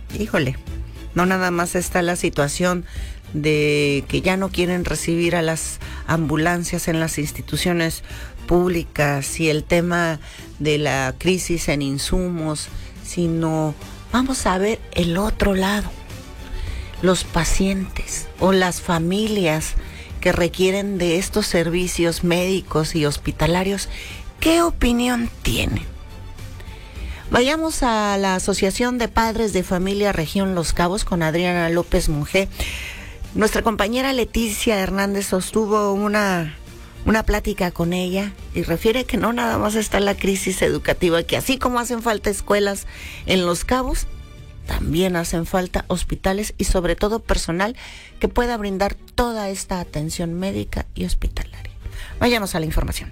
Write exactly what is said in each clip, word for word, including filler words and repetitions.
híjole, no nada más está la situación de que ya no quieren recibir a las ambulancias en las instituciones públicas y el tema de la crisis en insumos, sino vamos a ver el otro lado, los pacientes o las familias que requieren de estos servicios médicos y hospitalarios. ¿Qué opinión tienen? Vayamos a la Asociación de Padres de Familia Región Los Cabos con Adriana López Mungé. Nuestra compañera Leticia Hernández sostuvo una, una plática con ella y refiere que no nada más está la crisis educativa, que así como hacen falta escuelas en Los Cabos, también hacen falta hospitales y sobre todo personal que pueda brindar toda esta atención médica y hospitalaria. Vayamos a la información.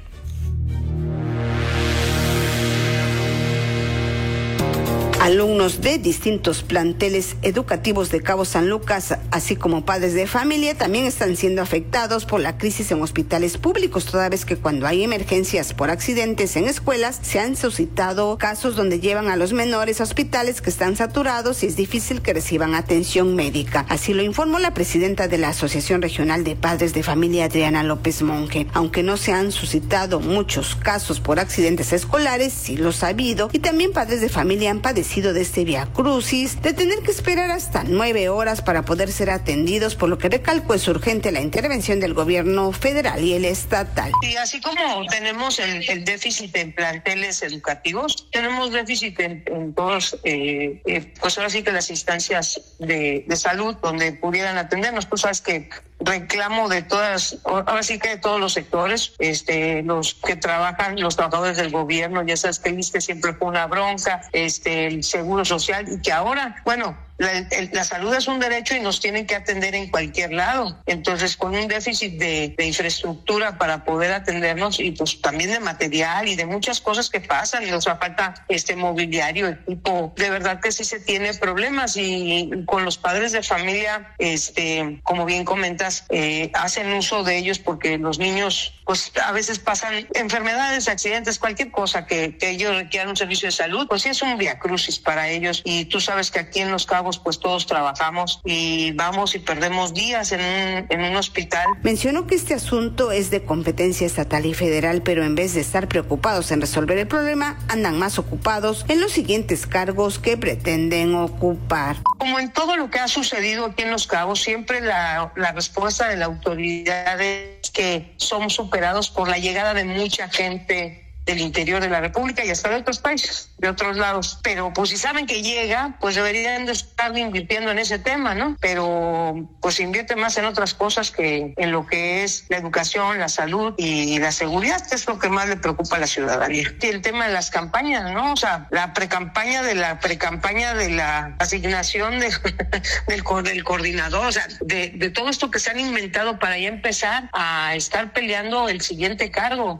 Alumnos de distintos planteles educativos de Cabo San Lucas, así como padres de familia, también están siendo afectados por la crisis en hospitales públicos, toda vez que cuando hay emergencias por accidentes en escuelas, se han suscitado casos donde llevan a los menores a hospitales que están saturados y es difícil que reciban atención médica. Así lo informó la presidenta de la Asociación Regional de Padres de Familia, Adriana López Monge. Aunque no se han suscitado muchos casos por accidentes escolares, sí los ha habido, y también padres de familia han padecido de este viacrucis de tener que esperar hasta nueve horas para poder ser atendidos, por lo que recalco es urgente la intervención del gobierno federal y el estatal. Y así como tenemos el, el déficit en planteles educativos, tenemos déficit en, en todos, eh, eh, pues ahora sí que las instancias de, de salud donde pudieran atendernos. Tú sabes que reclamo de todas, ahora sí que de todos los sectores, este, los que trabajan, los trabajadores del gobierno, ya sabes que el I S S S T E siempre fue una bronca, este, el Seguro Social, y que ahora, bueno, La, el, la salud es un derecho y nos tienen que atender en cualquier lado. Entonces, con un déficit de, de infraestructura para poder atendernos y pues también de material y de muchas cosas que pasan, y nos falta este mobiliario, equipo, de verdad que sí se tiene problemas. Y con los padres de familia, este, como bien comentas, eh, hacen uso de ellos porque los niños, pues a veces pasan enfermedades, accidentes, cualquier cosa que, que ellos requieran un servicio de salud, pues sí es un viacrucis para ellos. Y tú sabes que aquí en Los Cabos pues todos trabajamos y vamos y perdemos días en un, en un hospital. Mencionó que este asunto es de competencia estatal y federal, pero en vez de estar preocupados en resolver el problema, andan más ocupados en los siguientes cargos que pretenden ocupar. Como en todo lo que ha sucedido aquí en Los Cabos, siempre la, la respuesta de la autoridad es que somos superados por la llegada de mucha gente del interior de la República y hasta de otros países, de otros lados. Pero pues si saben que llega, pues deberían de estar invirtiendo en ese tema, ¿no? Pero pues invierte más en otras cosas que en lo que es la educación, la salud y la seguridad, que es lo que más le preocupa a la ciudadanía. Y el tema de las campañas, ¿no? O sea, la precampaña de la precampaña de la asignación de, del, del coordinador, o sea, de, de todo esto que se han inventado para ya empezar a estar peleando el siguiente cargo.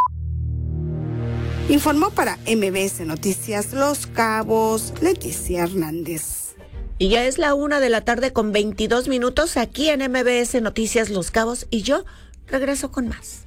Informó para M B S Noticias Los Cabos, Leticia Hernández. Y ya es la una de la tarde con veintidós minutos aquí en M B S Noticias Los Cabos y yo regreso con más.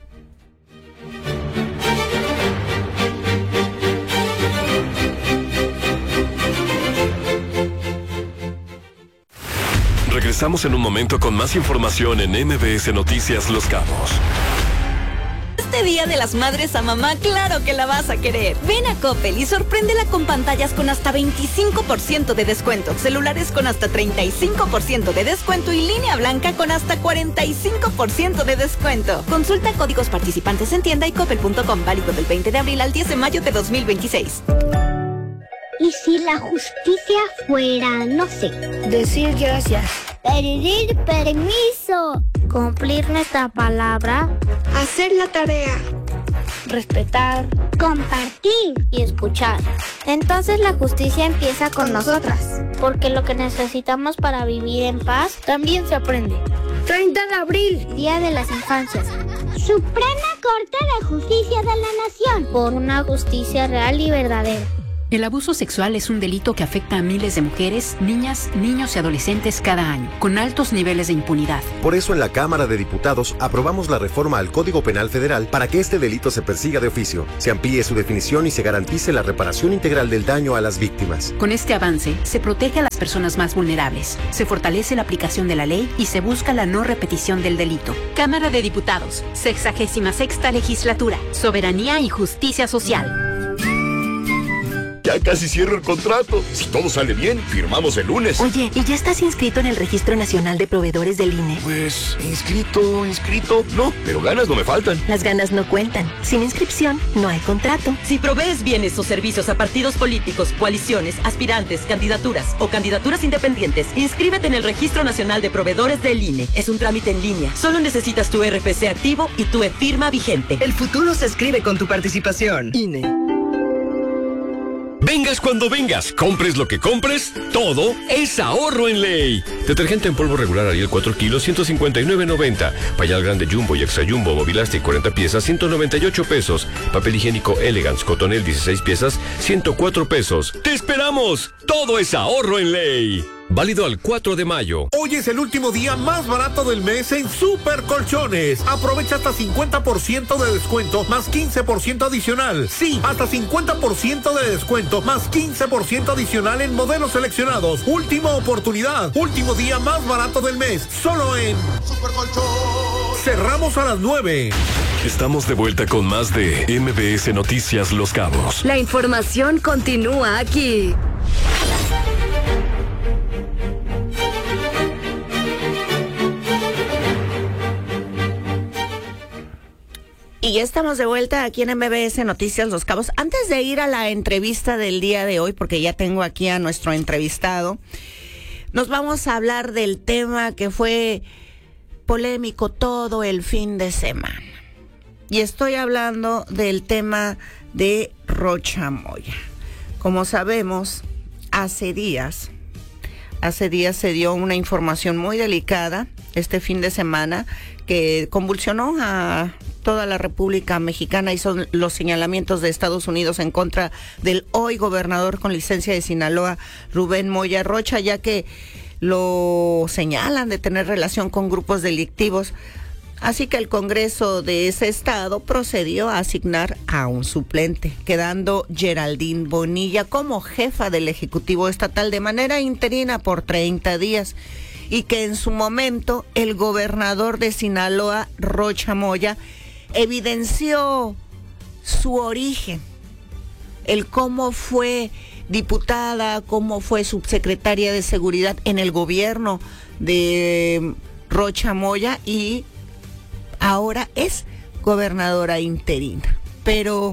Regresamos en un momento con más información en M B S Noticias Los Cabos. Este Día de las Madres a mamá, claro que la vas a querer. Ven a Coppel y sorpréndela con pantallas con hasta veinticinco por ciento de descuento, celulares con hasta treinta y cinco por ciento de descuento y línea blanca con hasta cuarenta y cinco por ciento de descuento. Consulta códigos participantes en tienda y coppel punto com, válido del veinte de abril al diez de mayo de dos mil veintiséis. ¿Y si la justicia fuera, no sé, decir gracias, pedir permiso, cumplir nuestra palabra, hacer la tarea, respetar, compartir y escuchar? Entonces la justicia empieza con nosotras, porque lo que necesitamos para vivir en paz también se aprende. treinta de abril, Día de las Infancias. Suprema Corte de Justicia de la Nación, por una justicia real y verdadera. El abuso sexual es un delito que afecta a miles de mujeres, niñas, niños y adolescentes cada año, con altos niveles de impunidad. Por eso en la Cámara de Diputados aprobamos la reforma al Código Penal Federal para que este delito se persiga de oficio, se amplíe su definición y se garantice la reparación integral del daño a las víctimas. Con este avance, se protege a las personas más vulnerables, se fortalece la aplicación de la ley y se busca la no repetición del delito. Cámara de Diputados, sexagésima sexta legislatura, soberanía y justicia social. Ya casi cierro el contrato. Si todo sale bien, firmamos el lunes. Oye, ¿y ya estás inscrito en el Registro Nacional de Proveedores del I N E? Pues, inscrito, inscrito, no, pero ganas no me faltan. Las ganas no cuentan. Sin inscripción, no hay contrato. Si provees bienes o servicios a partidos políticos, coaliciones, aspirantes, candidaturas o candidaturas independientes, inscríbete en el Registro Nacional de Proveedores del I N E. Es un trámite en línea. Solo necesitas tu R F C activo y tu e-firma vigente. El futuro se escribe con tu participación. I N E. Vengas cuando vengas, compres lo que compres, todo es ahorro en ley. Detergente en polvo regular Ariel cuatro kilos, ciento cincuenta y nueve noventa. Payal grande Jumbo y Extra Jumbo Movilastic cuarenta piezas, ciento noventa y ocho pesos. Papel higiénico Elegance Cotonel dieciséis piezas, ciento cuatro pesos. ¡Te esperamos! Todo es ahorro en ley. Válido al cuatro de mayo. Hoy es el último día más barato del mes en Super Colchones. Aprovecha hasta cincuenta por ciento de descuento más quince por ciento adicional. Sí, hasta cincuenta por ciento de descuento más quince por ciento adicional en modelos seleccionados. Última oportunidad. Último día más barato del mes. Solo en Super Colchones. Cerramos a las nueve. Estamos de vuelta con más de M B S Noticias Los Cabos. La información continúa aquí. Y ya estamos de vuelta aquí en M B S Noticias Los Cabos. Antes de ir a la entrevista del día de hoy, porque ya tengo aquí a nuestro entrevistado, nos vamos a hablar del tema que fue polémico todo el fin de semana. Y estoy hablando del tema de Rocha Moya. Como sabemos, hace días, hace días se dio una información muy delicada este fin de semana que convulsionó a toda la República Mexicana, y son los señalamientos de Estados Unidos en contra del hoy gobernador con licencia de Sinaloa, Rubén Moya Rocha, ya que lo señalan de tener relación con grupos delictivos. Así que el Congreso de ese estado procedió a asignar a un suplente, quedando Geraldine Bonilla como jefa del Ejecutivo Estatal de manera interina por treinta días, y que en su momento el gobernador de Sinaloa, Rocha Moya, evidenció su origen, el cómo fue diputada, cómo fue subsecretaria de Seguridad en el gobierno de Rocha Moya, y ahora es gobernadora interina. Pero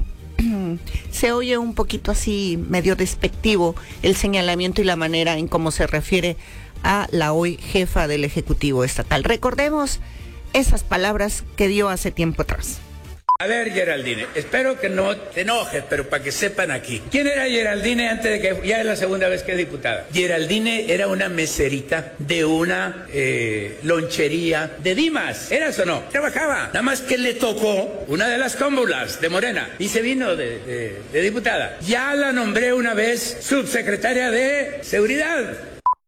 se oye un poquito así medio despectivo el señalamiento y la manera en cómo se refiere a la hoy jefa del Ejecutivo Estatal. Recordemos esas palabras que dio hace tiempo atrás. A ver, Geraldine, espero que no te enojes, pero para que sepan aquí. ¿Quién era Geraldine antes de que ya es la segunda vez que es diputada? Geraldine era una meserita de una eh, lonchería de Dimas. ¿Eras o no? Trabajaba. Nada más que le tocó una de las cómbulas de Morena y se vino de, de, de diputada. Ya la nombré una vez subsecretaria de Seguridad.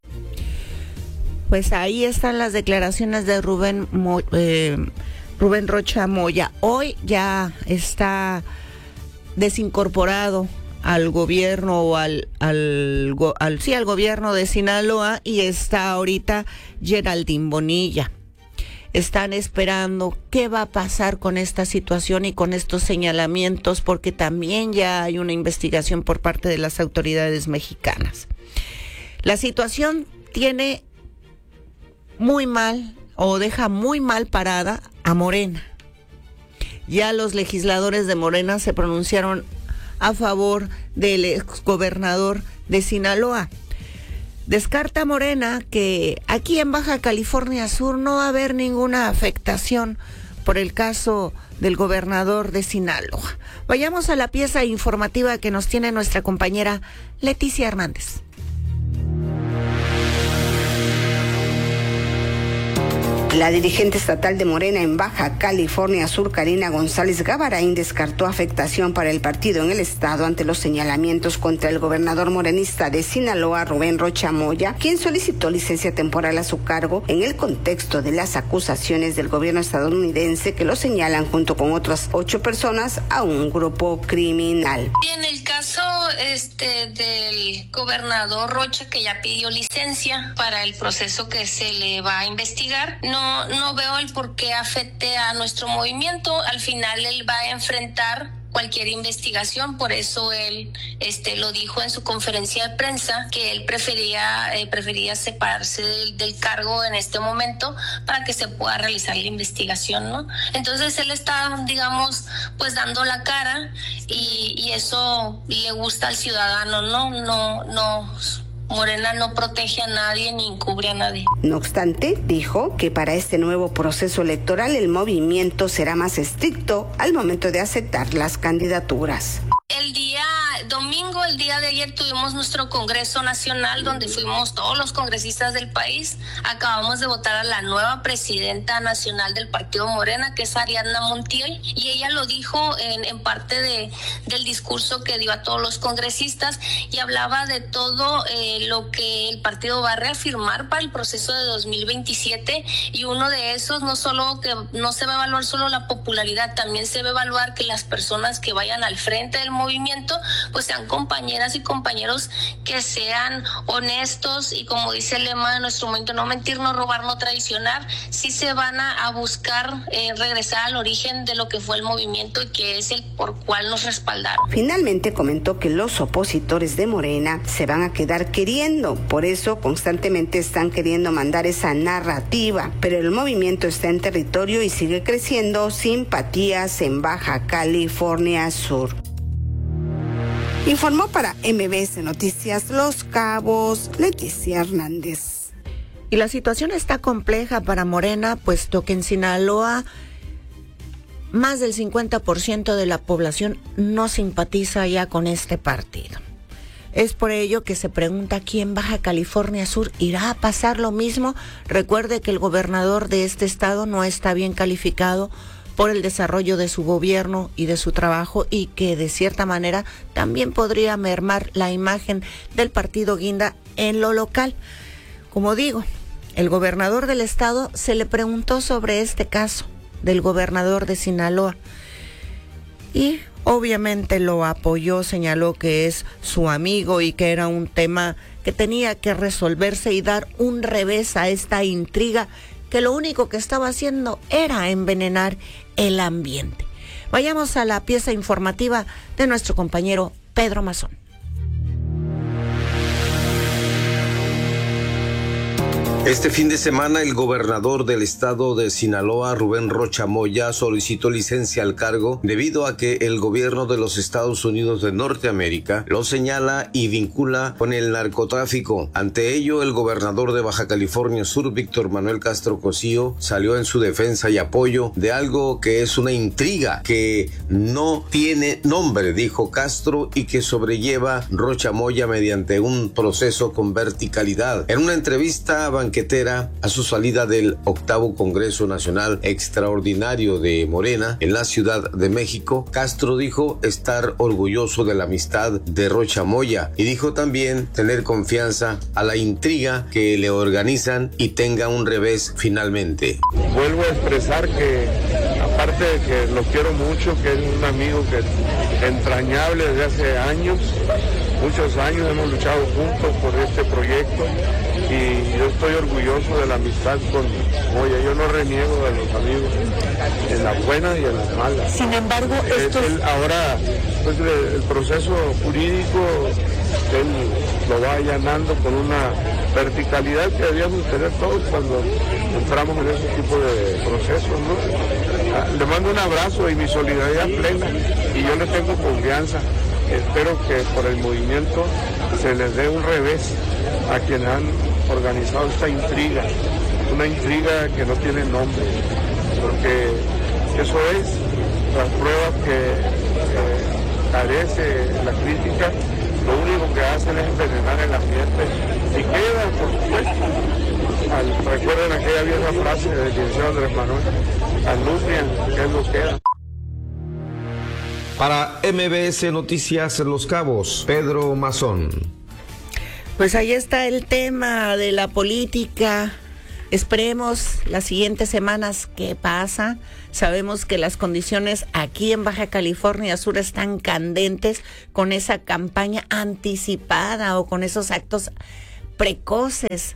Pues ahí están las declaraciones de Rubén Mo, eh, Rubén Rocha Moya. Hoy ya está desincorporado al gobierno o al, al, al, sí, al gobierno de Sinaloa, y está ahorita Geraldine Bonilla. Están esperando qué va a pasar con esta situación y con estos señalamientos, porque también ya hay una investigación por parte de las autoridades mexicanas. La situación tiene muy mal, o deja muy mal parada a Morena. Ya los legisladores de Morena se pronunciaron a favor del exgobernador de Sinaloa. Descarta Morena que aquí en Baja California Sur no va a haber ninguna afectación por el caso del gobernador de Sinaloa. Vayamos a la pieza informativa que nos tiene nuestra compañera Leticia Hernández. La dirigente estatal de Morena en Baja California Sur, Karina González Gavarain, descartó afectación para el partido en el estado ante los señalamientos contra el gobernador morenista de Sinaloa, Rubén Rocha Moya, quien solicitó licencia temporal a su cargo en el contexto de las acusaciones del gobierno estadounidense que lo señalan junto con otras ocho personas a un grupo criminal. En el caso este del gobernador Rocha, que ya pidió licencia para el proceso que se le va a investigar, no, no veo el por qué afecte a nuestro movimiento. Al final él va a enfrentar cualquier investigación, por eso él este lo dijo en su conferencia de prensa que él prefería eh, prefería separarse del, del cargo en este momento para que se pueda realizar la investigación, ¿no? Entonces él está, digamos, pues dando la cara y, y eso le gusta al ciudadano, ¿no? No, no. Morena no protege a nadie ni encubre a nadie. No obstante, dijo que para este nuevo proceso electoral el movimiento será más estricto al momento de aceptar las candidaturas. El día domingo, el día de ayer, tuvimos nuestro Congreso Nacional donde fuimos todos los congresistas del país. Acabamos de votar a la nueva presidenta nacional del Partido Morena, que es Ariadna Montiel, y ella lo dijo en, en parte de, del discurso que dio a todos los congresistas y hablaba de todo eh, lo que el partido va a reafirmar para el proceso de dos mil veintisiete, y uno de esos no solo que no se va a evaluar solo la popularidad, también se va a evaluar que las personas que vayan al frente del movimiento pues sean compañeras y compañeros que sean honestos y, como dice el lema de nuestro momento, no mentir, no robar, no traicionar. Sí se van a, a buscar eh, regresar al origen de lo que fue el movimiento y que es el por cual nos respaldaron. Finalmente comentó que los opositores de Morena se van a quedar queriendo, por eso constantemente están queriendo mandar esa narrativa, pero el movimiento está en territorio y sigue creciendo. Simpatías en Baja California Sur. Informó para M B S Noticias Los Cabos, Leticia Hernández. Y la situación está compleja para Morena, puesto que en Sinaloa más del cincuenta por ciento de la población no simpatiza ya con este partido. Es por ello que se pregunta aquí en Baja California Sur, ¿irá a pasar lo mismo? Recuerde que el gobernador de este estado no está bien calificado por el desarrollo de su gobierno y de su trabajo, y que de cierta manera también podría mermar la imagen del partido Guinda en lo local. Como digo, el gobernador del estado se le preguntó sobre este caso del gobernador de Sinaloa y obviamente lo apoyó, señaló que es su amigo y que era un tema que tenía que resolverse y dar un revés a esta intriga que lo único que estaba haciendo era envenenar el ambiente. Vayamos a la pieza informativa de nuestro compañero Pedro Mazón. Este fin de semana, el gobernador del estado de Sinaloa, Rubén Rocha Moya, solicitó licencia al cargo debido a que el gobierno de los Estados Unidos de Norteamérica lo señala y vincula con el narcotráfico. Ante ello, el gobernador de Baja California Sur, Víctor Manuel Castro Cosío, salió en su defensa y apoyo de algo que es una intriga que no tiene nombre, dijo Castro, y que sobrelleva Rocha Moya mediante un proceso con verticalidad. En una entrevista a banquetera a su salida del octavo Congreso Nacional Extraordinario de Morena en la Ciudad de México, Castro dijo estar orgulloso de la amistad de Rocha Moya y dijo también tener confianza a la intriga que le organizan y tenga un revés finalmente. Vuelvo a expresar que, aparte de que lo quiero mucho, que es un amigo que entrañable desde hace años, muchos años hemos luchado juntos por este proyecto y yo estoy orgulloso de la amistad con Moya. Yo no reniego de los amigos en las buenas y en las malas. Sin embargo, esto es el, ahora pues, el, el proceso jurídico él lo va allanando con una verticalidad que debíamos tener todos cuando entramos en ese tipo de procesos, ¿no? Le mando un abrazo y mi solidaridad plena y yo le tengo confianza. Espero que por el movimiento se les dé un revés a quienes han organizado esta intriga, una intriga que no tiene nombre, porque eso es las pruebas que eh, carece la crítica, lo único que hacen es envenenar el ambiente y queda, por supuesto, al Recuerden aquella vieja frase del licenciado Andrés Manuel, calumnia, que es lo que queda. Para M B S Noticias Los Cabos, Pedro Mazón. Pues ahí está el tema de la política. Esperemos las siguientes semanas qué pasa. Sabemos que las condiciones aquí en Baja California Sur están candentes con esa campaña anticipada o con esos actos precoces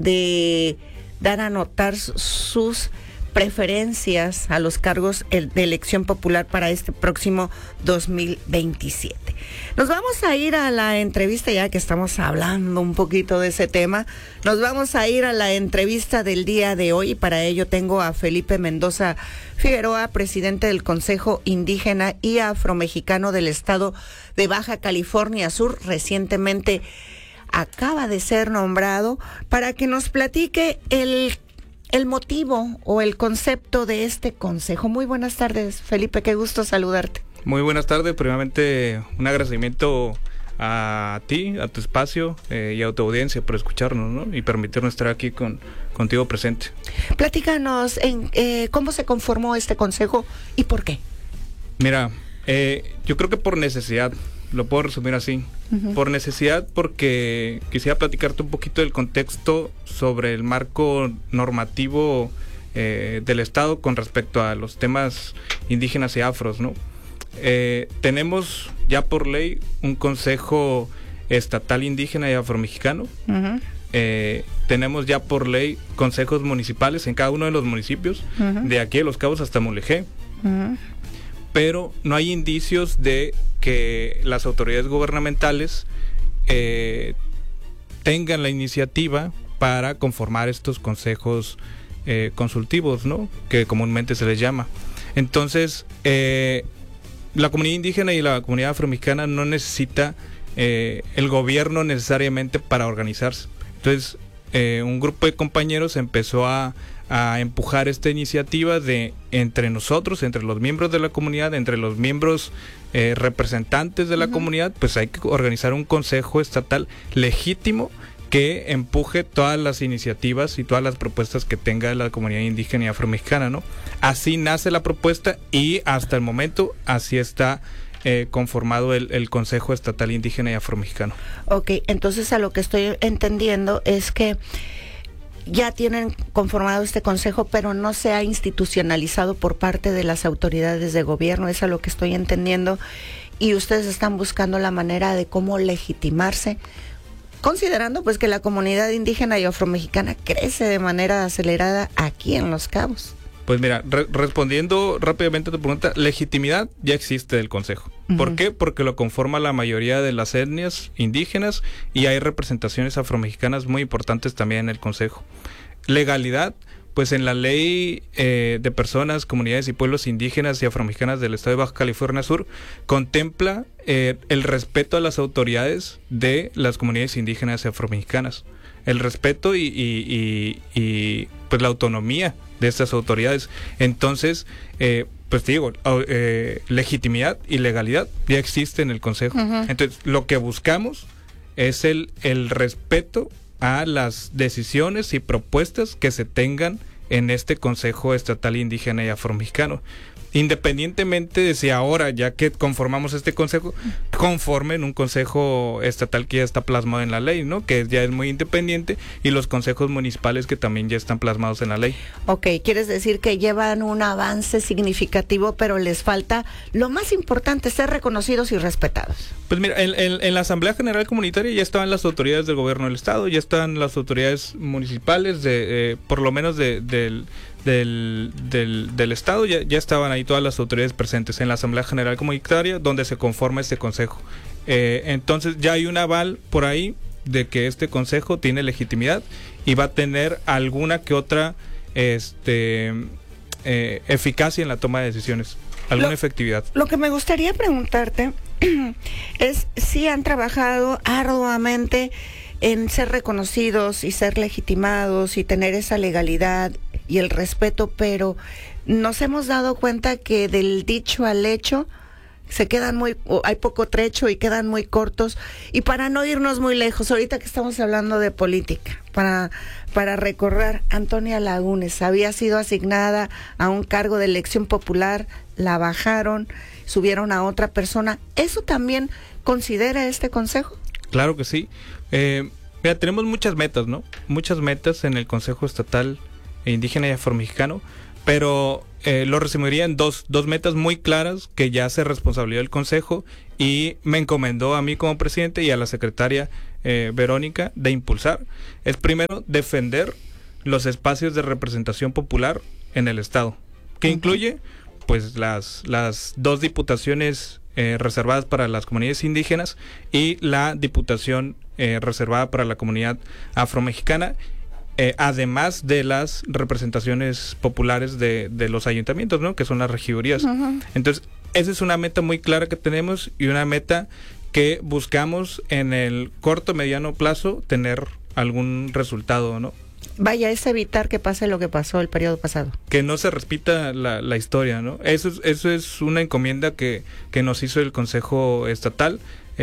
de dar a notar sus preferencias a los cargos de elección popular para este próximo dos mil veintisiete. Nos vamos a ir a la entrevista, ya que estamos hablando un poquito de ese tema, nos vamos a ir a la entrevista del día de hoy y para ello tengo a Felipe Mendoza Figueroa, presidente del Consejo Indígena y Afromexicano del Estado de Baja California Sur, recientemente acaba de ser nombrado, para que nos platique el el motivo o el concepto de este consejo. Muy buenas tardes, Felipe, qué gusto saludarte. Muy buenas tardes, primeramente un agradecimiento a ti, a tu espacio eh, y a tu audiencia por escucharnos, ¿no? Y permitirnos estar aquí con contigo presente. Platícanos en, eh, cómo se conformó este consejo y por qué. Mira, eh, yo creo que por necesidad, lo puedo resumir así. Uh-huh. Por necesidad, porque quisiera platicarte un poquito del contexto sobre el marco normativo eh, del Estado con respecto a los temas indígenas y afros, ¿no? Eh, tenemos ya por ley un Consejo Estatal Indígena y Afromexicano. Uh-huh. Eh, tenemos ya por ley consejos municipales en cada uno de los municipios, uh-huh. de aquí de Los Cabos hasta Mulegé. Uh-huh. Pero no hay indicios de que las autoridades gubernamentales eh, tengan la iniciativa para conformar estos consejos eh, consultivos, ¿no? Que comúnmente se les llama. Entonces, eh, la comunidad indígena y la comunidad afromexicana no necesita eh, el gobierno necesariamente para organizarse. Entonces, eh, un grupo de compañeros empezó a a empujar esta iniciativa de entre nosotros, entre los miembros de la comunidad, entre los miembros eh, representantes de la uh-huh. comunidad, pues hay que organizar un consejo estatal legítimo que empuje todas las iniciativas y todas las propuestas que tenga la comunidad indígena y afromexicana, ¿no? Así nace la propuesta y hasta el momento así está eh, conformado el, el Consejo Estatal Indígena y Afromexicano. Ok, entonces a lo que estoy entendiendo es que ya tienen conformado este consejo, pero no se ha institucionalizado por parte de las autoridades de gobierno, es a lo que estoy entendiendo, y ustedes están buscando la manera de cómo legitimarse, considerando pues que la comunidad indígena y afromexicana crece de manera acelerada aquí en Los Cabos. Pues mira, re- respondiendo rápidamente a tu pregunta, legitimidad ya existe del Consejo. Uh-huh. ¿Por qué? Porque lo conforma la mayoría de las etnias indígenas y hay representaciones afromexicanas muy importantes también en el Consejo. Legalidad, pues en la ley eh, de personas, comunidades y pueblos indígenas y afromexicanas del Estado de Baja California Sur, contempla eh, el respeto a las autoridades de las comunidades indígenas y afromexicanas. El respeto y, y, y, y pues la autonomía de estas autoridades. Entonces, eh, pues te digo, eh, legitimidad y legalidad ya existe en el Consejo. Uh-huh. Entonces, lo que buscamos es el, el respeto a las decisiones y propuestas que se tengan en este Consejo Estatal Indígena y Afromexicano. Independientemente de si ahora, ya que conformamos este consejo, conformen un consejo estatal que ya está plasmado en la ley, ¿no? Que ya es muy independiente, y los consejos municipales que también ya están plasmados en la ley. Ok, quieres decir que llevan un avance significativo, pero les falta lo más importante, ser reconocidos y respetados. Pues mira, en, en, en la Asamblea General Comunitaria ya estaban las autoridades del gobierno del Estado, ya están las autoridades municipales, de eh, por lo menos de, del... Del, del, del Estado, ya, ya estaban ahí todas las autoridades presentes en la Asamblea General Comunitaria donde se conforma este consejo. Eh, entonces ya hay un aval por ahí de que este consejo tiene legitimidad y va a tener alguna que otra este, eh, eficacia en la toma de decisiones, alguna lo, efectividad. Lo que me gustaría preguntarte es si han trabajado arduamente en ser reconocidos y ser legitimados y tener esa legalidad y el respeto, pero nos hemos dado cuenta que del dicho al hecho se quedan muy, hay poco trecho y quedan muy cortos. Y para no irnos muy lejos, ahorita que estamos hablando de política, para, para recordar, Antonia Lagunes había sido asignada a un cargo de elección popular, la bajaron, subieron a otra persona. ¿Eso también considera este consejo? Claro que sí. Eh, mira, tenemos muchas metas, ¿no? Muchas metas en el Consejo Estatal Indígena y Afromexicano, pero eh, lo resumiría en dos, dos metas muy claras que ya se responsabilizó el Consejo y me encomendó a mí como presidente y a la secretaria eh, Verónica de impulsar. Es primero defender los espacios de representación popular en el Estado, que uh-huh. incluye pues las, las dos diputaciones eh, reservadas para las comunidades indígenas y la diputación eh, reservada para la comunidad afromexicana. Eh, además de las representaciones populares de, de los ayuntamientos, ¿no? Que son las regidurías. Uh-huh. Entonces, esa es una meta muy clara que tenemos y una meta que buscamos en el corto, mediano plazo tener algún resultado, ¿no? Vaya, es evitar que pase lo que pasó el periodo pasado. Que no se repita la, la historia, ¿no? Eso es, eso es una encomienda que, que nos hizo el Consejo Estatal.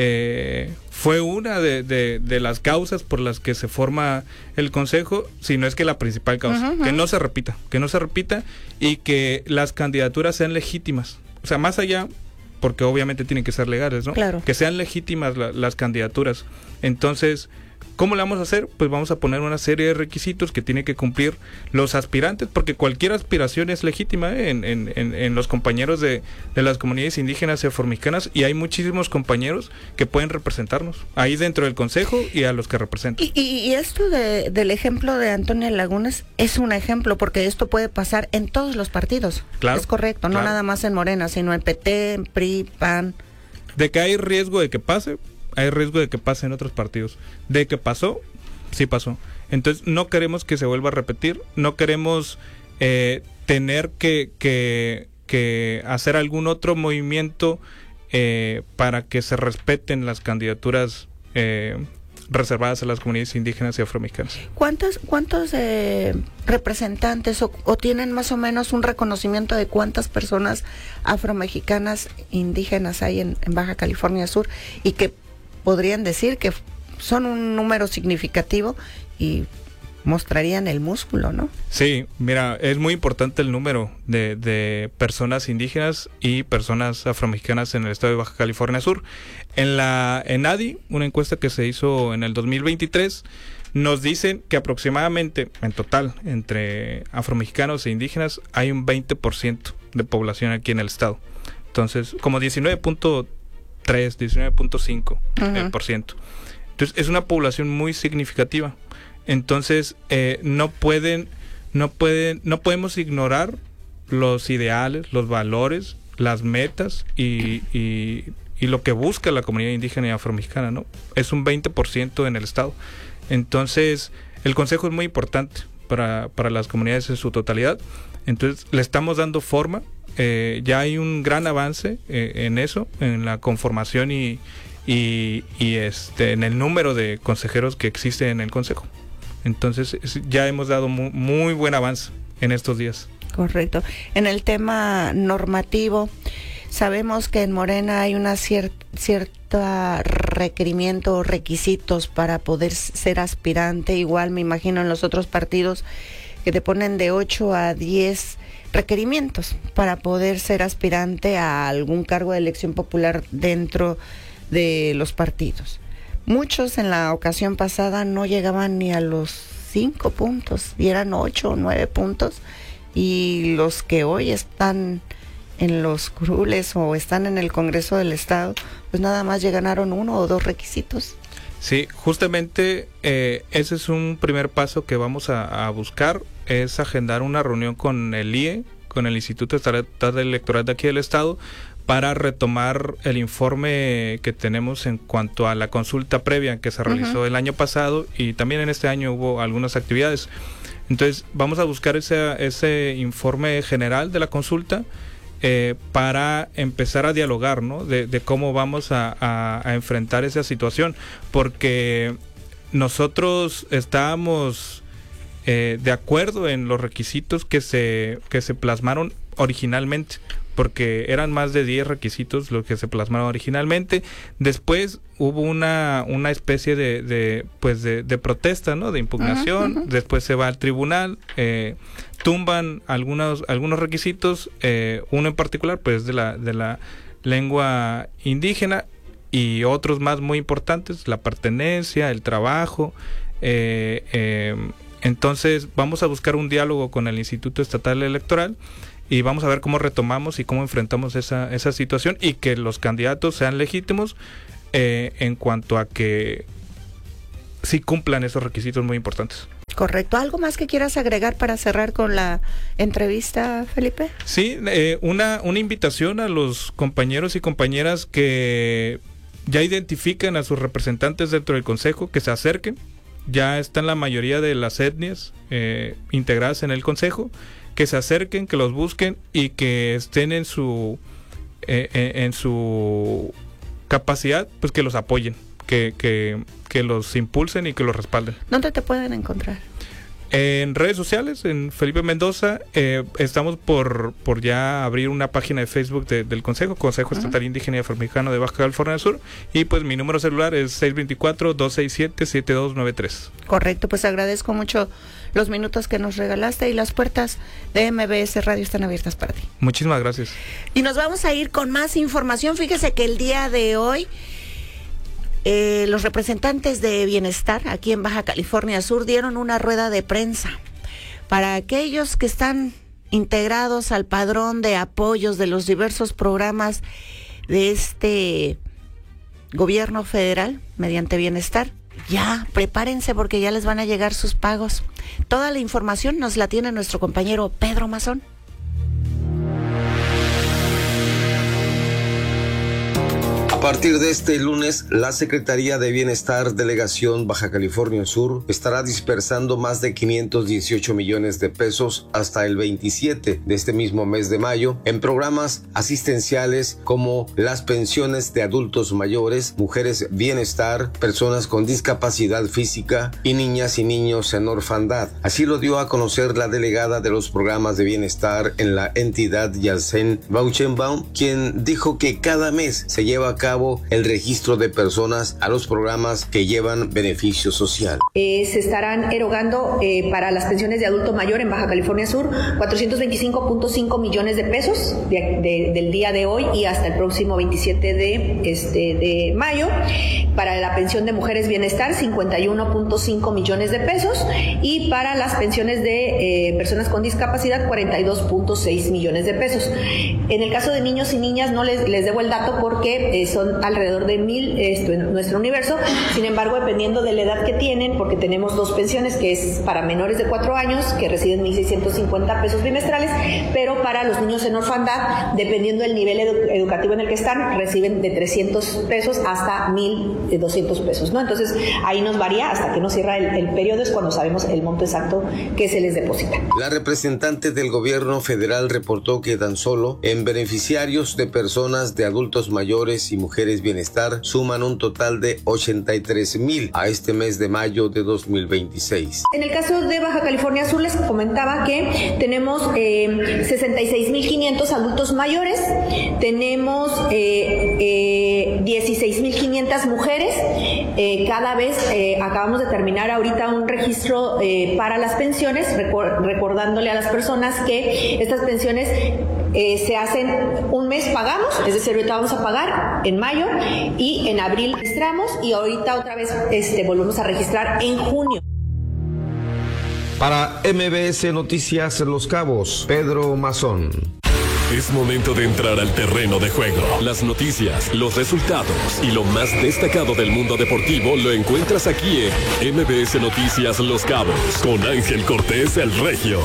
Eh, fue una de, de, de las causas por las que se forma el Consejo, si no es que la principal causa, uh-huh. que no se repita, que no se repita y que las candidaturas sean legítimas. O sea, más allá, porque obviamente tienen que ser legales, ¿no? Claro. Que sean legítimas la, las candidaturas. Entonces, ¿cómo le vamos a hacer? Pues vamos a poner una serie de requisitos que tienen que cumplir los aspirantes, porque cualquier aspiración es legítima ¿eh? en, en, en, en los compañeros de, de las comunidades indígenas y afromexicanas, y hay muchísimos compañeros que pueden representarnos ahí dentro del Consejo y a los que representan. Y, y, y esto de, del ejemplo de Antonia Lagunes es un ejemplo, porque esto puede pasar en todos los partidos. Claro. Es correcto, claro. No nada más en Morena, sino en P T, en P R I, P A N. De que hay riesgo de que pase, hay riesgo de que pase en otros partidos. De que pasó, sí pasó. Entonces no queremos que se vuelva a repetir, no queremos eh, tener que, que, que hacer algún otro movimiento eh, para que se respeten las candidaturas eh, reservadas a las comunidades indígenas y afromexicanas. ¿Cuántos, cuántos eh, representantes o, o tienen más o menos un reconocimiento de cuántas personas afromexicanas indígenas hay en, en Baja California Sur y que podrían decir que son un número significativo y mostrarían el músculo, ¿no? Sí, mira, es muy importante el número de, de personas indígenas y personas afromexicanas en el estado de Baja California Sur. En la ENADI, una encuesta que se hizo en el dos mil veintitrés, nos dicen que aproximadamente, en total, entre afromexicanos e indígenas, hay un veinte por ciento de población aquí en el estado. Entonces, como diecinueve punto tres, diecinueve punto cinco uh-huh. por ciento. Entonces, es una población muy significativa. Entonces, eh, no pueden, no pueden, no podemos ignorar los ideales, los valores, las metas y, y, y lo que busca la comunidad indígena y afromexicana, ¿no? Es un veinte por ciento en el estado. Entonces, el consejo es muy importante para, para las comunidades en su totalidad. Entonces, le estamos dando forma. Eh, ya hay un gran avance eh, en eso, en la conformación y, y, y este, en el número de consejeros que existe en el consejo. Entonces ya hemos dado muy, muy buen avance en estos días. Correcto. En el tema normativo, sabemos que en Morena hay una cier- cierta requerimiento o requisitos para poder ser aspirante. Igual me imagino en los otros partidos que te ponen de ocho a diez requerimientos para poder ser aspirante a algún cargo de elección popular dentro de los partidos. Muchos en la ocasión pasada no llegaban ni a los cinco puntos, y eran ocho o nueve puntos, y los que hoy están en los curules o están en el Congreso del Estado, pues nada más llegaron uno o dos requisitos. Sí, justamente eh, ese es un primer paso que vamos a, a buscar, es agendar una reunión con el I E, con el Instituto Estatal Electoral de aquí del Estado, para retomar el informe que tenemos en cuanto a la consulta previa que se realizó uh-huh. el año pasado, y también en este año hubo algunas actividades. Entonces vamos a buscar ese, ese informe general de la consulta eh, para empezar a dialogar, ¿no? de, de cómo vamos a, a, a enfrentar esa situación, porque nosotros estábamos eh, de acuerdo en los requisitos que se, que se plasmaron originalmente, porque eran más de diez requisitos los que se plasmaron originalmente. Después hubo una una especie de, de pues de, de protesta, ¿no? De impugnación. Uh-huh, uh-huh. Después se va al tribunal, eh, tumban algunos algunos requisitos, eh, uno en particular pues de la de la lengua indígena, y otros más muy importantes, la pertenencia, el trabajo. Eh, eh, entonces vamos a buscar un diálogo con el Instituto Estatal Electoral y vamos a ver cómo retomamos y cómo enfrentamos esa, esa situación, y que los candidatos sean legítimos eh, en cuanto a que sí cumplan esos requisitos muy importantes. Correcto. ¿Algo más que quieras agregar para cerrar con la entrevista, Felipe? Sí, eh, una, una invitación a los compañeros y compañeras que ya identifican a sus representantes dentro del Consejo, que se acerquen. Ya están la mayoría de las etnias eh, integradas en el Consejo, que se acerquen, que los busquen y que estén en su eh, en, en su capacidad, pues que los apoyen, que, que, que los impulsen y que los respalden. ¿Dónde te pueden encontrar? En redes sociales, en Felipe Mendoza. Eh, estamos por por ya abrir una página de Facebook de, del Consejo, Consejo Estatal uh-huh. Indígena y Afroamericano de Baja California Sur, y pues mi número celular es seis dos cuatro, dos seis siete, siete dos nueve tres. Correcto, pues agradezco mucho los minutos que nos regalaste, y las puertas de M B S Radio están abiertas para ti. Muchísimas gracias. Y nos vamos a ir con más información. Fíjese que el día de hoy Eh, los representantes de Bienestar aquí en Baja California Sur dieron una rueda de prensa para aquellos que están integrados al padrón de apoyos de los diversos programas de este gobierno federal mediante Bienestar. Ya, prepárense porque ya les van a llegar sus pagos. Toda la información nos la tiene nuestro compañero Pedro Mazón. A partir de este lunes, la Secretaría de Bienestar Delegación Baja California Sur estará dispersando más de quinientos dieciocho millones de pesos hasta el veintisiete de este mismo mes de mayo en programas asistenciales como las pensiones de adultos mayores, mujeres bienestar, personas con discapacidad física y niñas y niños en orfandad. Así lo dio a conocer la delegada de los programas de bienestar en la entidad, Yalcén Bauchenbaum, quien dijo que cada mes se lleva a cabo el registro de personas a los programas que llevan beneficio social. Eh, se estarán erogando eh, para las pensiones de adulto mayor en Baja California Sur cuatrocientos veinticinco punto cinco millones de pesos de, de, del día de hoy y hasta el próximo veintisiete de, este, de mayo. Para la pensión de mujeres bienestar cincuenta y uno punto cinco millones de pesos, y para las pensiones de eh, personas con discapacidad cuarenta y dos punto seis millones de pesos. En el caso de niños y niñas no les, les debo el dato porque eh, son alrededor de mil esto en nuestro universo. Sin embargo, dependiendo de la edad que tienen, porque tenemos dos pensiones, que es para menores de cuatro años, que reciben mil seiscientos cincuenta pesos bimestrales, pero para los niños en orfandad, dependiendo del nivel edu- educativo en el que están, reciben de trescientos pesos hasta mil doscientos pesos, ¿no? Entonces, ahí nos varía hasta que nos cierra el, el periodo, es cuando sabemos el monto exacto que se les deposita. La representante del gobierno federal reportó que tan solo en beneficiarios de personas de adultos mayores y mujeres bienestar suman un total de ochenta y tres mil a este mes de mayo de dos mil veintiséis. En el caso de Baja California Sur les comentaba que tenemos eh, sesenta y seis mil quinientos adultos mayores, tenemos eh, eh, dieciséis mil quinientas mujeres, eh, cada vez eh, acabamos de terminar ahorita un registro eh, para las pensiones, recor- recordándole a las personas que estas pensiones Eh, se hacen un mes pagamos, es decir, ahorita vamos a pagar en mayo y en abril registramos y ahorita otra vez este, volvemos a registrar en junio. Para M B S Noticias Los Cabos, Pedro Mazón. Es momento de entrar al terreno de juego. Las noticias, los resultados y lo más destacado del mundo deportivo lo encuentras aquí en M B S Noticias Los Cabos con Ángel Cortés el Regio.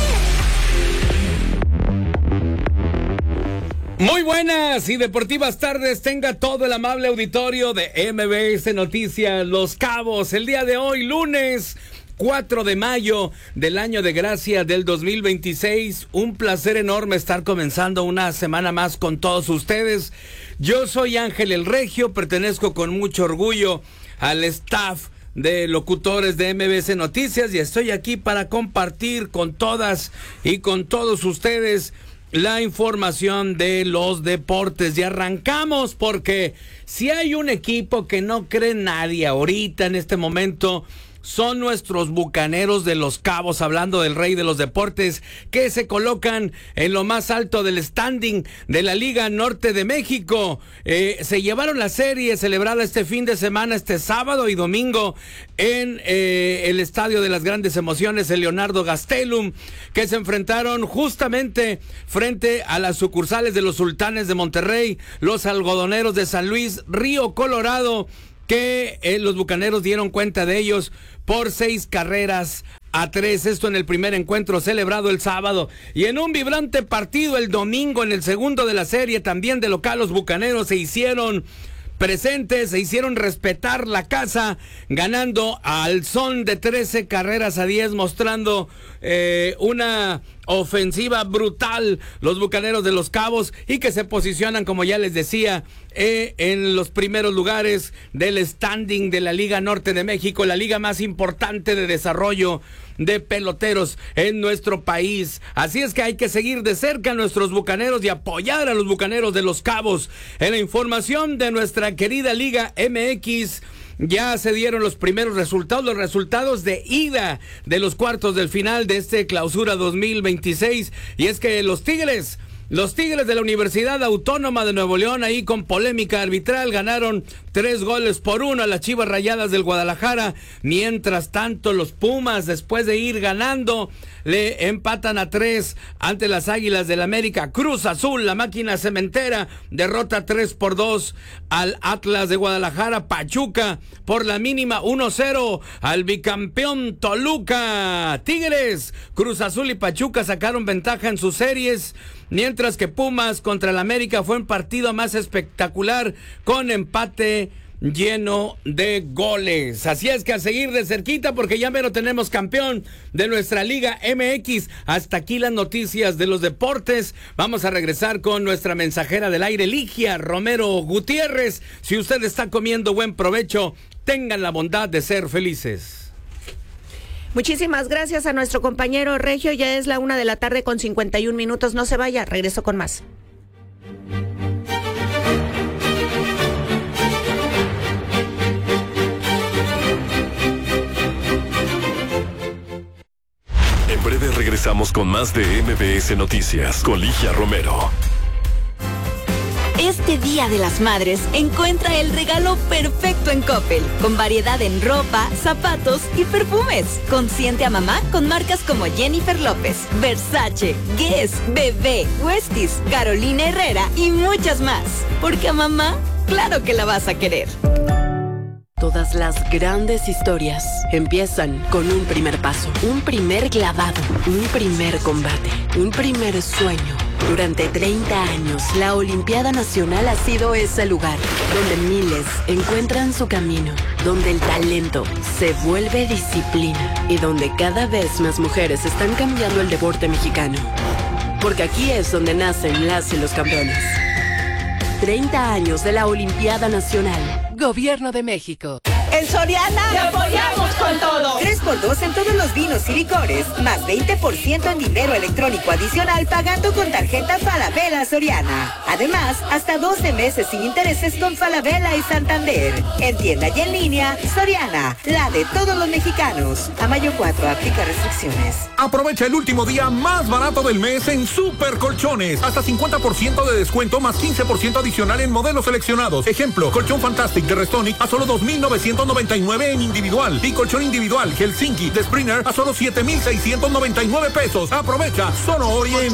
Muy buenas y deportivas tardes tenga todo el amable auditorio de M B S Noticias Los Cabos. El día de hoy, lunes cuatro de mayo del año de gracia del dos mil veintiséis. Un placer enorme estar comenzando una semana más con todos ustedes. Yo soy Ángel el Regio, pertenezco con mucho orgullo al staff de locutores de M B S Noticias y estoy aquí para compartir con todas y con todos ustedes la información de los deportes. Y arrancamos porque si hay un equipo que no cree nadie ahorita en este momento, son nuestros Bucaneros de Los Cabos, hablando del rey de los deportes, que se colocan en lo más alto del standing de la Liga Norte de México. Eh, se llevaron la serie celebrada este fin de semana, este sábado y domingo, en eh, el Estadio de las Grandes Emociones, el Leonardo Gastelum, que se enfrentaron justamente frente a las sucursales de los Sultanes de Monterrey, los Algodoneros de San Luis, Río Colorado, que eh, los Bucaneros dieron cuenta de ellos por seis carreras a tres. Esto en el primer encuentro celebrado el sábado. Y en un vibrante partido el domingo, en el segundo de la serie, también de local, los Bucaneros se hicieron presentes, se hicieron respetar la casa, ganando al son de trece carreras a diez, mostrando eh, una ofensiva brutal los Bucaneros de Los Cabos, y que se posicionan, como ya les decía, eh, en los primeros lugares del standing de la Liga Norte de México, la liga más importante de desarrollo de peloteros en nuestro país. Así es que hay que seguir de cerca a nuestros Bucaneros y apoyar a los Bucaneros de Los Cabos. En la información de nuestra querida Liga M X, ya se dieron los primeros resultados, los resultados de ida de los cuartos del final de este Clausura dos mil veintiséis. Y es que los Tigres, los Tigres de la Universidad Autónoma de Nuevo León, ahí con polémica arbitral, ganaron tres goles por uno a las Chivas Rayadas del Guadalajara. Mientras tanto, los Pumas, después de ir ganando, le empatan a tres ante las Águilas del América. Cruz Azul, la máquina cementera, derrota tres por dos al Atlas de Guadalajara. Pachuca, por la mínima, uno cero al bicampeón Toluca. Tigres, Cruz Azul y Pachuca sacaron ventaja en sus series, mientras que Pumas contra el América fue un partido más espectacular, con empate lleno de goles. Así es que a seguir de cerquita, porque ya mero tenemos campeón de nuestra Liga M X. Hasta aquí las noticias de los deportes. Vamos a regresar con nuestra mensajera del aire, Ligia Romero Gutiérrez. Si usted está comiendo, buen provecho. Tengan la bondad de ser felices. Muchísimas gracias a nuestro compañero Regio. Ya es la una de la tarde con cincuenta y un minutos. No se vaya, regreso con más. En breve regresamos con más de M B S Noticias con Ligia Romero. Este Día de las Madres, encuentra el regalo perfecto en Coppel, con variedad en ropa, zapatos y perfumes. Consiente a mamá con marcas como Jennifer López, Versace, Guess, Bebé, Westies, Carolina Herrera y muchas más. Porque a mamá, claro que la vas a querer. Todas las grandes historias empiezan con un primer paso, un primer clavado, un primer combate, un primer sueño. Durante treinta años, la Olimpiada Nacional ha sido ese lugar donde miles encuentran su camino, donde el talento se vuelve disciplina y donde cada vez más mujeres están cambiando el deporte mexicano. Porque aquí es donde nacen las y los campeones. treinta años de la Olimpiada Nacional. Gobierno de México. En Soriana ¡te apoyamos con todo! tres por dos en todos los vinos y licores, más veinte por ciento en dinero electrónico adicional pagando con tarjeta Falabella Soriana. Además, hasta doce meses sin intereses con Falabella y Santander. En tienda y en línea, Soriana, la de todos los mexicanos. A mayo cuatro, aplica restricciones. Aprovecha el último día más barato del mes en Super Colchones. Hasta cincuenta por ciento de descuento más quince por ciento adicional en modelos seleccionados. Ejemplo, colchón Fantastic de Restonic a solo dos mil novecientos noventa y nueve en individual y colchón individual Helsinki de Springer a solo siete mil seiscientos noventa y nueve pesos. Aprovecha, solo Orien.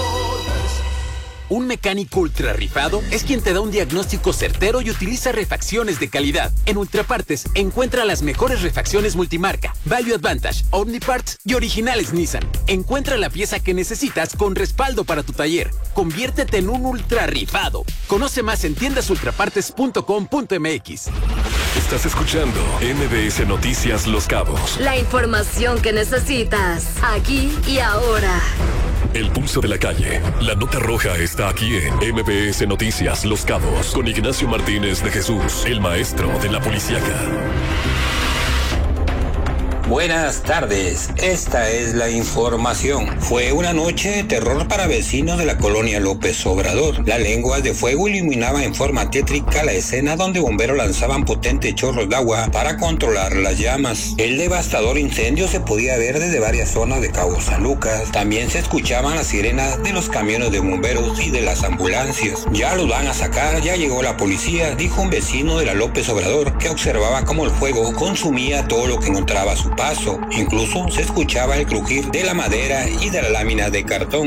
Un mecánico ultra rifado es quien te da un diagnóstico certero y utiliza refacciones de calidad. En Ultrapartes encuentra las mejores refacciones multimarca, Value Advantage, Omniparts y originales Nissan. Encuentra la pieza que necesitas con respaldo para tu taller. Conviértete en un ultra rifado. Conoce más en tiendas ultrapartes punto com punto m x. Estás escuchando M B S Noticias Los Cabos. La información que necesitas, aquí y ahora. El pulso de la calle. La nota roja está aquí en M B S Noticias Los Cabos con Ignacio Martínez de Jesús, el maestro de la policíaca. Buenas tardes, esta es la información. Fue una noche de terror para vecinos de la colonia López Obrador. Las lenguas de fuego iluminaban en forma tétrica la escena donde bomberos lanzaban potentes chorros de agua para controlar las llamas. El devastador incendio se podía ver desde varias zonas de Cabo San Lucas. También se escuchaban las sirenas de los camiones de bomberos y de las ambulancias. Ya los van a sacar, ya llegó la policía, dijo un vecino de la López Obrador que observaba cómo el fuego consumía todo lo que encontraba a su paso. Incluso se escuchaba el crujir de la madera y de la lámina de cartón.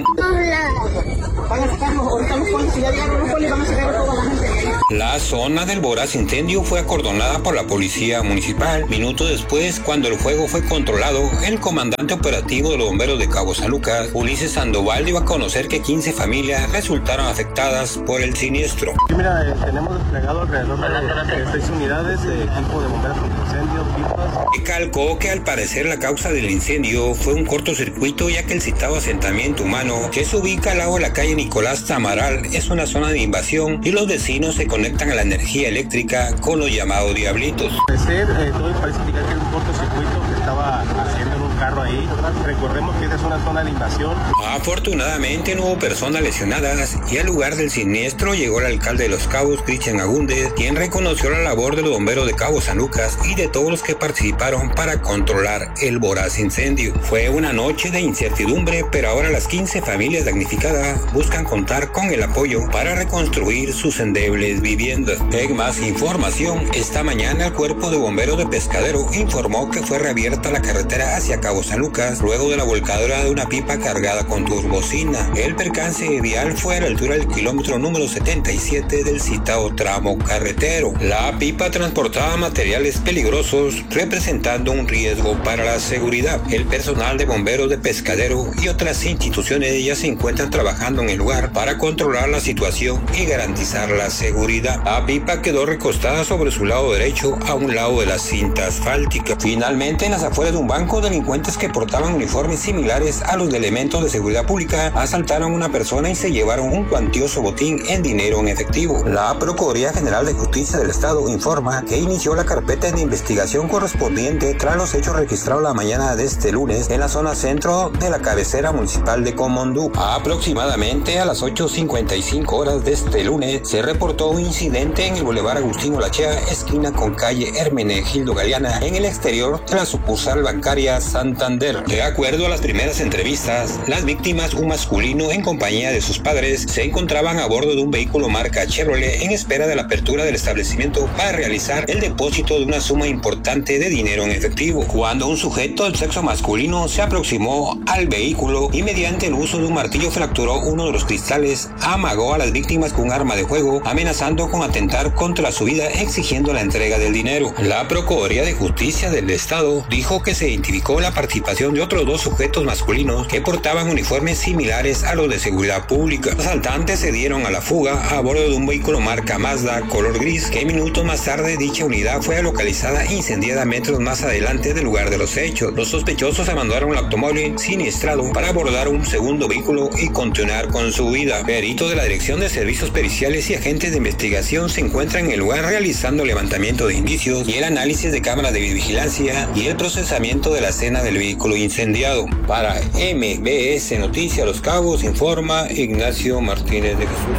La zona del voraz incendio fue acordonada por la policía municipal. Minutos después, cuando el fuego fue controlado, el comandante operativo de los bomberos de Cabo San Lucas, Ulises Sandoval, dio a conocer que quince familias resultaron afectadas por el siniestro. Sí, mira, eh, tenemos desplegado alrededor de seis unidades de equipo de bomberos contra incendios, pipas. Recalcó que al parecer la causa del incendio fue un cortocircuito, ya que el citado asentamiento humano, que se ubica al lado de la calle Nicolás Tamaral, es una zona de invasión y los vecinos se conectan a la energía eléctrica con los llamados diablitos. Al parecer, eh, todo parece indicar que es un cortocircuito que estaba haciendo en un carro ahí. Recordemos que esta es una zona de invasión. Afortunadamente no hubo personas lesionadas y al lugar del siniestro llegó el alcalde de Los Cabos, Cristian Agúndez, quien reconoció la labor de los bomberos de Cabo San Lucas y de todos los que participaron para controlar el voraz incendio. Fue una noche de incertidumbre, pero ahora las quince familias damnificadas buscan contar con el apoyo para reconstruir sus endebles viviendas. En más información, esta mañana el Cuerpo de Bomberos de Pescadero informó que fue reabierta la carretera hacia Cabo San Lucas luego de la volcadura de una pipa cargada con turbocina. El percance vial fue a la altura del kilómetro número setenta y siete del citado tramo carretero. La pipa transportaba materiales peligrosos, representando un riesgo para la seguridad. El personal de bomberos de Pescadero y otras instituciones ya se encuentran trabajando en el lugar para controlar la situación y garantizar la seguridad. La pipa quedó recostada sobre su lado derecho a un lado de la cinta asfáltica. Finalmente, en las afueras de un banco, delincuentes que portaban uniformes similares a los de elementos de seguridad pública asaltaron a una persona y se llevaron un cuantioso botín en dinero en efectivo. La Procuraduría General de Justicia del Estado informa que inició la carpeta de investigación correspondiente tras los hechos registrados la mañana de este lunes en la zona centro de la cabecera municipal de Comondú. Aproximadamente a las ocho cincuenta y cinco horas de este lunes se reportó un incidente en el Boulevard Agustín Olachea, esquina con calle Hermenegildo Galeana, en el exterior de la sucursal bancaria Santander. De acuerdo a las primeras entrevistas, las víctimas, un masculino en compañía de sus padres, se encontraban a bordo de un vehículo marca Chevrolet en espera de la apertura del establecimiento para realizar el depósito de una suma importante de dinero en efectivo. Cuando un sujeto del sexo masculino se aproximó al vehículo y mediante el uso de un martillo fracturó uno de los cristales, amagó a las víctimas con un arma de fuego, amenazando con atentar contra su vida, exigiendo la entrega del dinero. La Procuraduría de Justicia del Estado dijo que se identificó la participación de otros dos sujetos masculinos que portaban uniformes similares a los de seguridad pública. Los asaltantes se dieron a la fuga a bordo de un vehículo marca Mazda color gris, que minutos más tarde dicha unidad fue localizada e incendiada metros más adelante del lugar de los hechos. Los sospechosos abandonaron el automóvil siniestrado para abordar un segundo vehículo y continuar con su vida. Peritos de la Dirección de Servicios Periciales y agentes de investigación se encuentran en el lugar realizando levantamiento de indicios y el análisis de cámaras de vigilancia y el procesamiento de la escena del vehículo incendiado. Para M B S Noticias Los Cabos informa Ignacio Martínez de Jesús.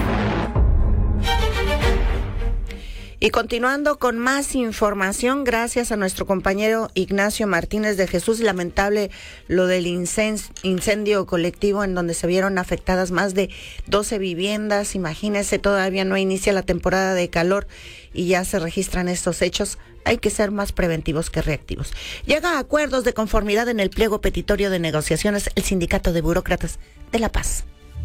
Y continuando con más información, gracias a nuestro compañero Ignacio Martínez de Jesús, lamentable lo del incendio colectivo en donde se vieron afectadas más de doce viviendas. Imagínense, todavía no inicia la temporada de calor y ya se registran estos hechos. Hay que ser más preventivos que reactivos. Llega a acuerdos de conformidad en el pliego petitorio de negociaciones el Sindicato de Burócratas de La Paz.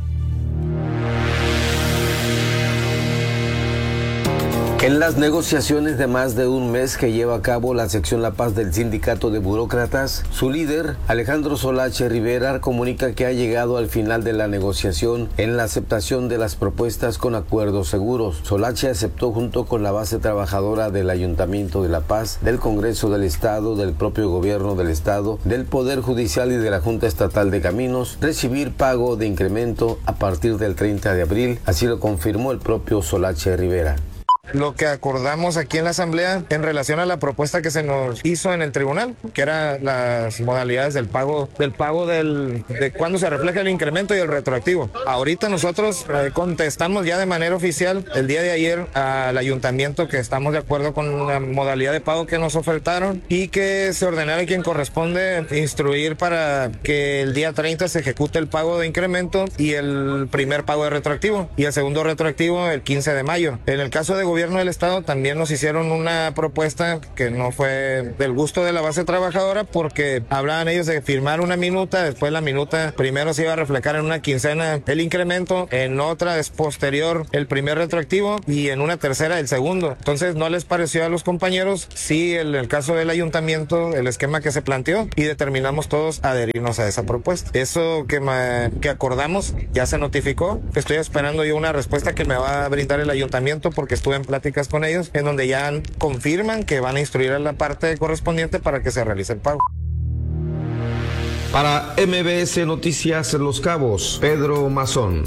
En las negociaciones de más de un mes que lleva a cabo la sección La Paz del Sindicato de Burócratas, su líder, Alejandro Solache Rivera, comunica que ha llegado al final de la negociación en la aceptación de las propuestas con acuerdos seguros. Solache aceptó junto con la base trabajadora del Ayuntamiento de La Paz, del Congreso del Estado, del propio Gobierno del Estado, del Poder Judicial y de la Junta Estatal de Caminos, recibir pago de incremento a partir del treinta de abril, así lo confirmó el propio Solache Rivera. lo que acordamos aquí en la asamblea en relación a la propuesta que se nos hizo en el tribunal, que era las modalidades del pago, del pago del, de cuándo se refleja el incremento y el retroactivo. Ahorita nosotros eh, contestamos ya de manera oficial el día de ayer al ayuntamiento que estamos de acuerdo con la modalidad de pago que nos ofertaron y que se ordenara a quien corresponde instruir para que el día treinta se ejecute el pago de incremento y el primer pago de retroactivo y el segundo retroactivo el quince de mayo. En el caso de gobierno del estado también nos hicieron una propuesta que no fue del gusto de la base trabajadora porque hablaban ellos de firmar una minuta, después la minuta primero se iba a reflejar en una quincena el incremento, en otra es posterior el primer retroactivo y en una tercera el segundo. Entonces no les pareció a los compañeros, sí, en el caso del ayuntamiento, el esquema que se planteó y determinamos todos adherirnos a esa propuesta. Eso que, me, que acordamos ya se notificó. Estoy esperando yo una respuesta que me va a brindar el ayuntamiento porque estuve en pláticas con ellos en donde ya confirman que van a instruir a la parte correspondiente para que se realice el pago. Para M B S Noticias Los Cabos, Pedro Mazón.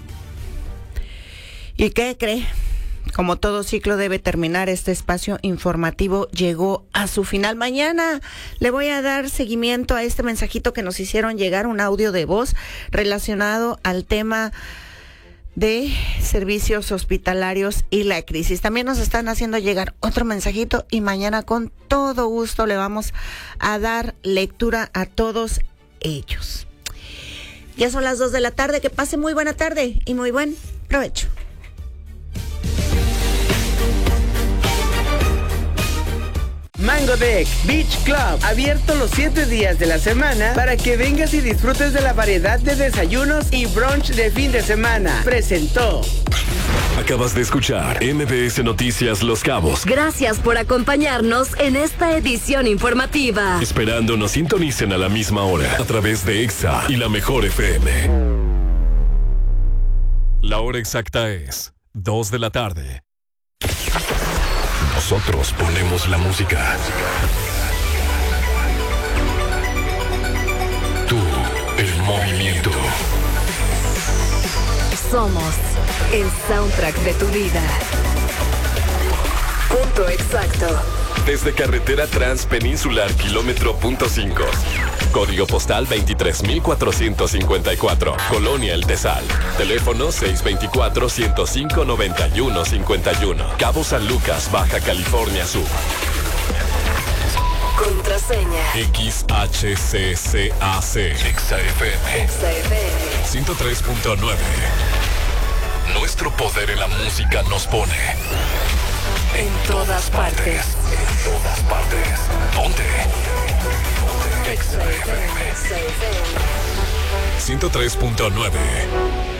¿Y qué cree? Como todo ciclo debe terminar, este espacio informativo llegó a su final. Mañana le voy a dar seguimiento a este mensajito que nos hicieron llegar, un audio de voz relacionado al tema de servicios hospitalarios y la crisis. También nos están haciendo llegar otro mensajito y mañana con todo gusto le vamos a dar lectura a todos ellos. Ya son las dos de la tarde, que pase muy buena tarde y muy buen provecho. Mango Deck Beach Club, abierto los siete días de la semana para que vengas y disfrutes de la variedad de desayunos y brunch de fin de semana. Presentó. Acabas de escuchar M B S Noticias Los Cabos. Gracias por acompañarnos en esta edición informativa. Esperando nos sintonicen a la misma hora a través de Exa y la Mejor F M. La hora exacta es dos de la tarde. Nosotros ponemos la música. Tú, el movimiento. Somos el soundtrack de tu vida. Punto exacto. Desde Carretera Transpeninsular, kilómetro punto cinco. Código postal veintitrés mil cuatrocientos cincuenta y cuatro. Colonia El Tesal. Teléfono seis dos cuatro, ciento cinco, noventa y uno cincuenta y uno. Cabo San Lucas, Baja California Sur. Contraseña. X H C C A C. Exa F M. Exa F M. ciento tres punto nueve. Nuestro poder en la música nos pone en todas partes. En todas partes. ¿Dónde? Exa F M. ciento tres punto nueve.